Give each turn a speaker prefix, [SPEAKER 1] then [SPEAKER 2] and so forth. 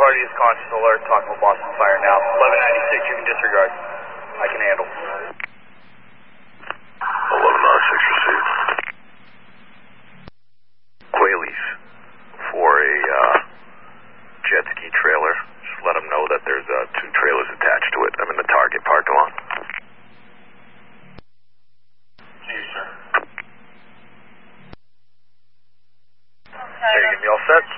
[SPEAKER 1] party is conscious alert, talking with Boston Fire now. 1196, you can disregard. I can handle.
[SPEAKER 2] 1196 received. Quailies for a jet ski trailer. Just let them know that there's 2 trailers attached to it. I'm in the Target parking lot.
[SPEAKER 1] See you, sir.
[SPEAKER 2] Are you going to be all set?